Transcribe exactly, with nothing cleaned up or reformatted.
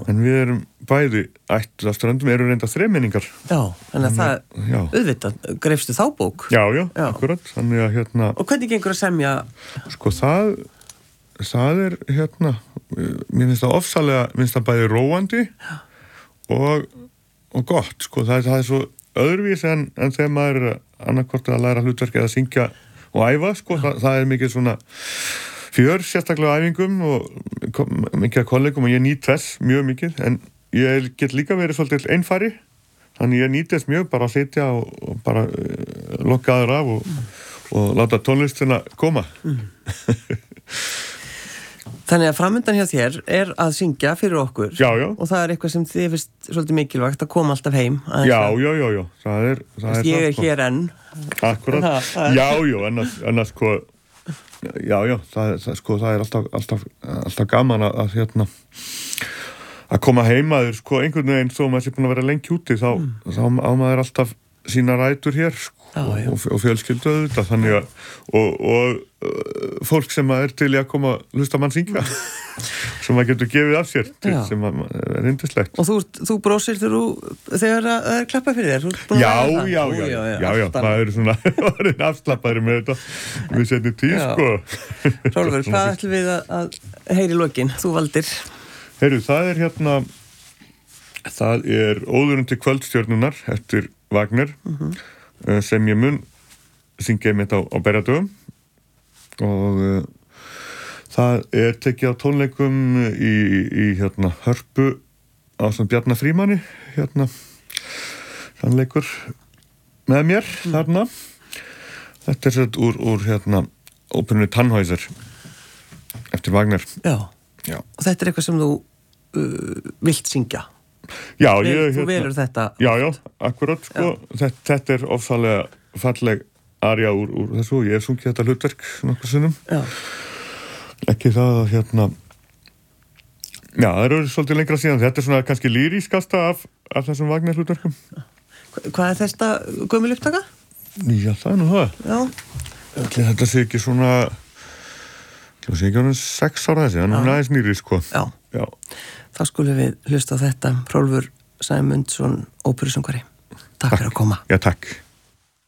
en við erum bæði ættu að ströndum, eru reynda þremenningar. Já, þannig að það, já. auðvitað, greifstu þá bók? Já, já, já. Akkurat, þannig að hérna... Og hvernig gengur að semja? Sko, það, það er hérna, mér finnst það ofsalega, mér finnst það bæði róandi og, og gott, sko, það, það er svo öðruvís en, en þegar maður er annarkvort að læra hlutverk eða syngja og æfa, sko, það, það er mikið svona fjör, sérstaklega æfingum og mikið að kollegum og ég nýt þess mjög mikið, en ég get líka verið svolítið einfari, þannig ég nýt þess mjög bara að sitja og, og bara uh, lokka aður af og, og láta tónlistina koma. Mm. Þannig að framundan hjá þér er að syngja fyrir okkur. Já, já. Og það er eitthvað sem þið finnst svolítið mikilvægt að koma alltaf heim. Já, já, já, já. Það er, það er ég er það, hér enn. Akkurat. Já, já, annars, annars sko, já, já, það, það, sko, það er alltaf, alltaf, alltaf gaman að, að hérna, að koma heimaður, sko, einhvern veginn þó maður sé búin að vera lengi úti, þá, mm. þá á maður alltaf sína rætur hér, sko, já, já. og, og fjölskyldu auðvitað, þannig að, og, og uh, fólk sem er til í að koma hlusta mann syngja, sem maður getur gefið af sér, til, sem að, er yndislegt. Og þú, þú brósir þegar það er klappað fyrir þér? Já, já, já, já, já, já, já, það er svona, það er afslappaður með þetta, við setjum tíð, sko. Hrólfur, hvað ætlum við að, að heyri lokin, þú valdir? Heyrðu, það er hérna, það er Óðurinn til kvöldstjörnunar eftir Wagner, uh-huh. sem ég mun syngja með þetta á, á berjadögum og uh, það er tekið á tónleikum í, í, í hérna, Hörpu á svona Bjarna Frímanni, hérna, hann leikur með mér mm. þarna. Þetta er sett úr, úr hérna, óperunni Tannhäuser eftir Wagner. Já. Já. Og þetta er eitthvað sem þú uh, vilt syngja? Já, Vel, ég... Þú hérna, velur þetta? Já, já, akkurat, sko. Þetta, þetta er ofsalega falleg arja úr, úr þessu. Ég hef sungið þetta hlutverk nokkuð sinnum. Já. Ekki það að, hérna... Já, það eru svolítið lengra síðan. Þetta er svona kannski lýrískasta af, af þessum Wagner hlutverkum. Hvað er þetta gömul upptaka? Já, það er nú það. Já. Þetta sé ekki svona... Það sé ekki ánum sex ára þessi, hann er aðeins nýri, sko. Já. Já. Þá skulum við hlusta á þetta. Hrólfur Sæmundsson, óperusöngvari. Takk fyrir að koma. Já, takk.